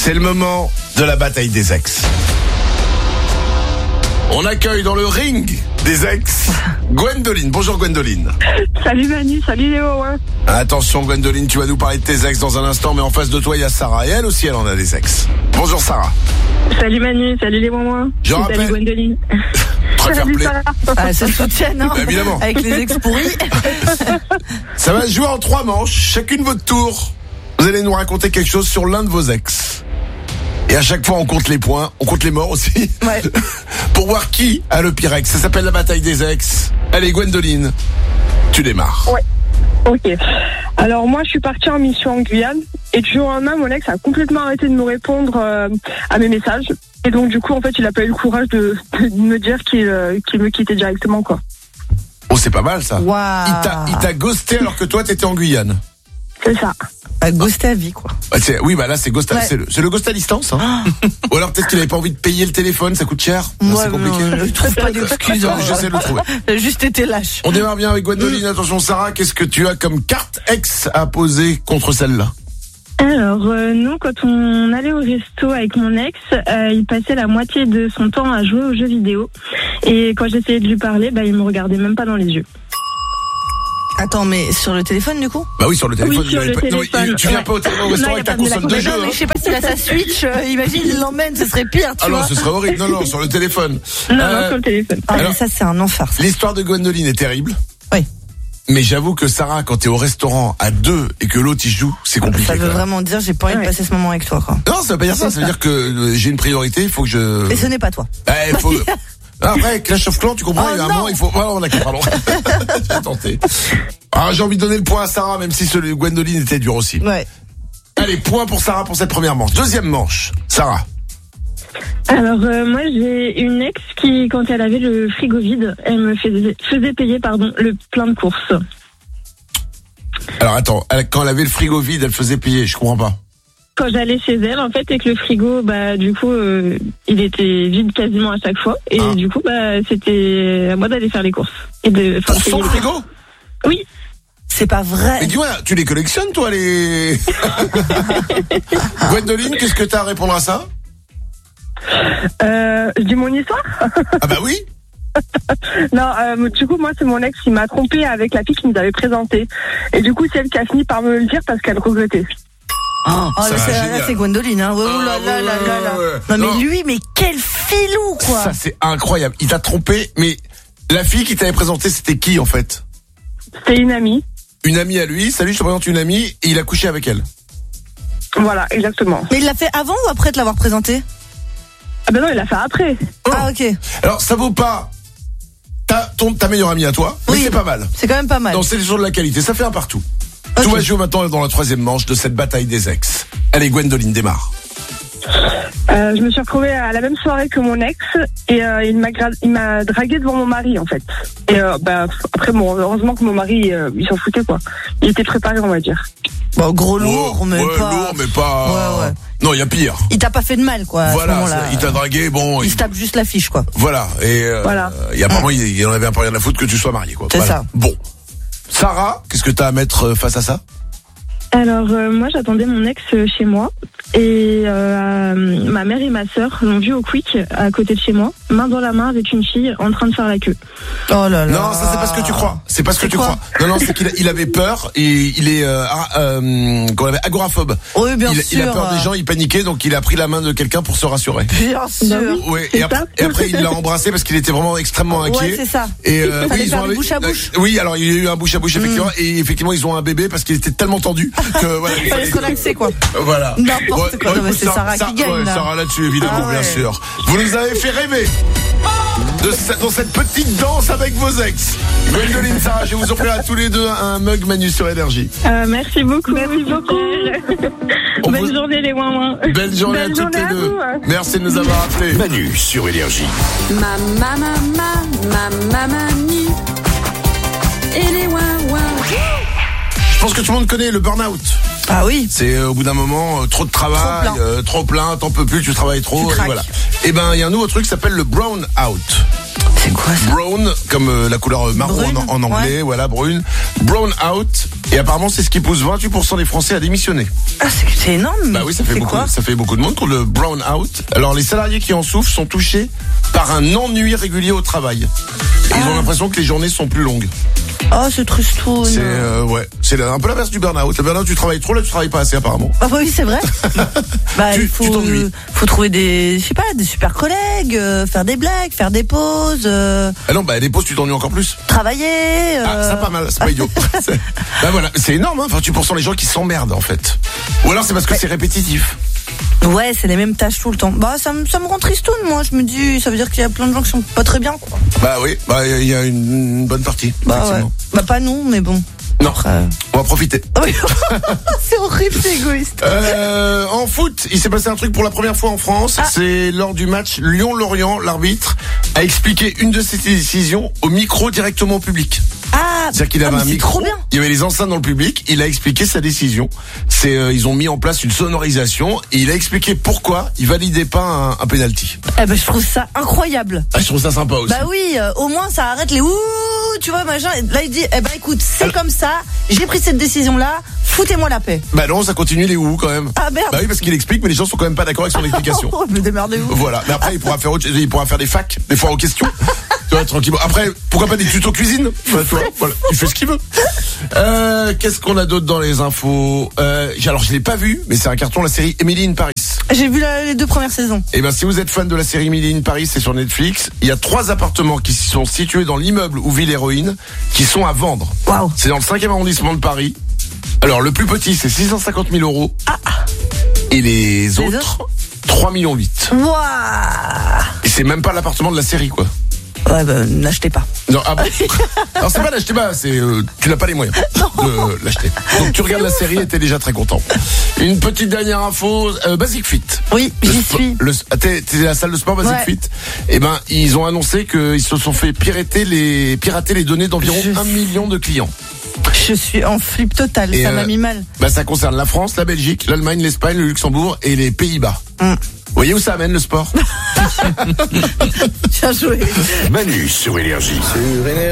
C'est le moment de la bataille des ex. On accueille dans le ring des ex Gwendoline. Bonjour Gwendoline. Salut Manu, salut Léo. Ouais. Attention Gwendoline, tu vas nous parler de tes ex dans un instant, mais en face de toi il y a Sarah et elle aussi elle en a des ex. Bonjour Sarah. Salut Manu, salut les moments. Je rappelle. Salut Gwendoline. Très fair Salut play. Sarah. Ah, ça soutient, hein. Évidemment. Avec les ex pourris. Ça va se jouer en 3 manches, chacune votre tour. Vous allez nous raconter quelque chose sur l'un de vos ex. Et à chaque fois, on compte les points, on compte les morts aussi. Ouais. Pour voir qui a le pire ex. Ça s'appelle la bataille des ex. Allez, Gwendoline, tu démarres. Ouais. Ok. Alors moi, je suis partie en mission en Guyane et du jour au lendemain, mon ex a complètement arrêté de me répondre à mes messages. Et donc du coup, en fait, il a pas eu le courage de me dire qu'il me quittait directement, quoi. Oh, c'est pas mal ça. Waouh. Il t'a ghosté alors que toi, t'étais en Guyane. C'est ça. Ghosté à vie, quoi. Oui, bah là, c'est ghost, Ouais. c'est le ghost à distance. Hein. Ou alors peut-être qu'il avait pas envie de payer le téléphone, ça coûte cher. C'est compliqué. Non, je trouve pas d'excuses. hein. J'essaie de le trouver. T'as juste été lâche. On démarre bien avec Gwendoline. Attention Sarah, qu'est-ce que tu as comme carte ex à poser contre celle-là? Alors, nous, quand on allait au resto avec mon ex, il passait la moitié de son temps à jouer aux jeux vidéo. Et quand j'essayais de lui parler, il me regardait même pas dans les yeux. Attends, mais sur le téléphone, du coup? Bah oui, sur le téléphone. Oui, sur le Non, téléphone. tu viens pas au restaurant Non, avec ta il y a pas console de jeu. Non, mais Hein. je sais pas s'il a sa Switch. Imagine, il l'emmène, ce serait pire, tu Ah non, vois. ce serait horrible. Non, sur le téléphone. Non, sur le téléphone. Ah, Alors- mais ça, c'est un enfer, ça. L'histoire de Gwendoline est terrible. Oui. Mais j'avoue que Sarah, quand t'es au restaurant à 2 et que l'autre il joue, c'est compliqué. Ça quand veut même. vraiment dire, j'ai pas envie de Ouais. passer ce moment avec toi, quoi. Non, ça veut pas dire ça. Ça veut dire que j'ai une priorité. Il faut que je. Et ce n'est pas toi. Faut. Après, Clash of Clans, tu comprends, Oh il y a un non. moment, il faut. Ouais, on a qu'à, pardon. J'ai tenté. Ah, j'ai envie de donner le point à Sarah, même si celui de Gwendoline était dur aussi. Ouais. Allez, point pour Sarah pour cette première manche. Deuxième manche. Sarah. Alors moi j'ai une ex qui, quand elle avait le frigo vide, elle me faisait payer le plein de courses. Alors attends, quand elle avait le frigo vide, elle faisait payer, je comprends pas. Quand j'allais chez elle, en fait, et que le frigo, du coup, il était vide quasiment à chaque fois, et Ah. du coup, c'était à moi d'aller faire les courses et de Pour payer son les courses. frigo? Oui. C'est pas vrai. Mais dis-moi, tu les collectionnes toi les... Gwendoline, qu'est-ce que t'as à répondre à ça? Je dis mon histoire. Ah bah oui. Non, du coup, moi, c'est mon ex qui m'a trompée avec la fille qui nous avait présenté, et du coup, c'est elle qui a fini par me le dire parce qu'elle regrettait. Oh, Ça là, va, là, génial. c'est Gwendoline, hein. Oh Ah, là là ouais, là là là. ouais. Non, Non. mais lui, mais quel filou, quoi. Ça c'est incroyable. Il t'a trompé, mais la fille qui t'avait présenté, c'était qui en fait? C'était une amie. Une amie à lui. Salut, je te présente une amie et il a couché avec elle. Voilà, exactement. Mais il l'a fait avant ou après te l'avoir présenté? Ah ben non, il l'a fait après. Ah, ok. Alors ça vaut pas ta meilleure amie à toi, mais Oui. c'est pas mal. C'est quand même pas mal. Non, c'est toujours de la qualité. Ça fait un partout. Ok. Tout va se jouer maintenant dans la troisième manche de cette bataille des ex. Allez, Gwendoline, démarre. Je me suis retrouvée à la même soirée que mon ex et il m'a dragué devant mon mari en fait. Et après bon, heureusement que mon mari il s'en foutait quoi. Il était préparé, on va dire. Bon, gros lourd, mais ouais, pas. lourd, mais pas. Ouais, ouais. Non, il y a pire. Il t'a pas fait de mal, quoi. À ce Voilà, moment-là. il t'a dragué, bon. Il se tape juste la fiche, quoi. Voilà, et Voilà. il y a apparemment, il en avait un peu rien à foutre que tu sois marié, quoi. C'est Voilà. ça. Bon. Sarah, qu'est-ce que t'as à mettre face à ça? Alors moi j'attendais mon ex chez moi et ma mère et ma sœur l'ont vu au Quick à côté de chez moi, main dans la main avec une fille en train de faire la queue. Oh là là. Non, ça c'est pas ce que tu crois. C'est pas ce que C'est tu quoi crois. Non, c'est qu'il avait peur et il est qu'on avait agoraphobe. Oui, bien Il sûr. a peur des gens, il paniquait, donc il a pris la main de quelqu'un pour se rassurer. Bien sûr. oui. Oui, C'est et ça. après il l'a embrassé parce qu'il était vraiment extrêmement inquiet. Ouais, c'est ça. Et Fallait ils faire ont le bouche à bouche. Oui, alors il y a eu un bouche à bouche effectivement, et effectivement ils ont un bébé parce qu'il était tellement tendu que voilà. il Fallait se relaxer, quoi. Voilà. N'importe quoi. Non, mais c'est Sarah qui gagne, ouais, là. Sarah là-dessus, évidemment, Ah bien ouais. sûr. Vous nous avez fait rêver dans cette petite danse avec vos ex. Gwendoline, Sarah, je vais vous offrir à tous les deux un mug Manu sur Énergie. Merci beaucoup. Merci beaucoup. On Belle vous- journée les ouin-ouin. Belle journée Belle à toutes journée les à deux. vous. Merci de nous avoir appelés. Manu sur Énergie. Manu. Et les ouin-ouin. Je pense que tout le monde connaît le burn-out. Ah oui. C'est au bout d'un moment trop de travail, trop plein, t'en peux plus, tu travailles trop, et voilà. Et ben il y a un nouveau truc qui s'appelle le brown out. C'est quoi ça? Brown, comme la couleur marron brune, en anglais, voilà, brune. Brown out. Et apparemment, c'est ce qui pousse 28% des Français à démissionner. Ah, c'est énorme. Bah oui, ça fait beaucoup de monde pour le brown out. Alors, les salariés qui en souffrent sont touchés par un ennui régulier au travail. Et ils ont l'impression que les journées sont plus longues. Oh, c'est tristoun. C'est un peu l'inverse du burn-out. Le burn-out, tu travailles trop, là, tu travailles pas assez, apparemment. Ah oui, c'est vrai. Bah, tu t'ennuies. Faut trouver des super collègues, faire des blagues, faire des pauses. Ah non, bah, des pauses, tu t'ennuies encore plus. Travailler. Ah, ça pas mal, c'est pas idiot. Bah voilà, c'est énorme, hein, 28% des gens qui s'emmerdent, en fait. Ou alors c'est parce que c'est répétitif. Ouais, c'est les mêmes tâches tout le temps. Bah, ça me rend tristoun, moi. Je me dis, ça veut dire qu'il y a plein de gens qui sont pas très bien, quoi. Bah oui, bah, il y a une bonne partie. Bah ouais. Bah, pas nous, mais bon. Non, on va profiter. Oui. C'est horrible, c'est égoïste. En foot, il s'est passé un truc pour la première fois en France. C'est lors du match Lyon-Lorient, l'arbitre a expliqué une de ses décisions au micro directement au public. C'est-à-dire qu'il avait un micro, trop bien. Il y avait les enceintes dans le public, il a expliqué sa décision. Ils ont mis en place une sonorisation et il a expliqué pourquoi il validait pas un penalty. Eh ben, je trouve ça incroyable. Ah, je trouve ça sympa aussi. Bah oui, au moins ça arrête les ouh, tu vois, machin. Là il dit, eh ben écoute, c'est comme ça, j'ai pris cette décision-là, foutez-moi la paix. Bah non, ça continue les ouh quand même. Ah merde. Bah oui, parce qu'il explique, mais les gens sont quand même pas d'accord avec son explication. Mais démerdez-vous. Voilà. Mais après, il pourra faire des facs, des fois aux questions. Tu vois, tranquillement. Après, pourquoi pas des tutos cuisine? Voilà. Il fait ce qu'il veut. Qu'est-ce qu'on a d'autre dans les infos? Alors, je l'ai pas vu, mais c'est un carton, la série Emily in Paris. J'ai vu les 2 premières saisons. Et ben, si vous êtes fan de la série Emily in Paris, c'est sur Netflix. Il y a 3 appartements qui sont situés dans l'immeuble où vit l'héroïne, qui sont à vendre. Waouh. C'est dans le 5e arrondissement de Paris. Alors, le plus petit, c'est 650 000 euros. Et les autres 3,8 millions. Waouh. Et c'est même pas l'appartement de la série, quoi. Ouais, bah, n'achetez pas. Non, ah bon. Alors c'est pas n'acheter pas, c'est tu n'as pas les moyens de l'acheter. Donc tu regardes la série et t'es déjà très content. Une petite dernière info, Basic Fit. Oui, j'y suis. T'es à la salle de sport Basic Fit. Eh ben, ils ont annoncé qu'ils se sont fait pirater les données d'environ 1 million de clients. Je suis en flip total, ça m'a mis mal. Bah ça concerne la France, la Belgique, l'Allemagne, l'Espagne, le Luxembourg et les Pays-Bas. Vous voyez où ça amène le sport? Bien joué. Manu sur Énergie.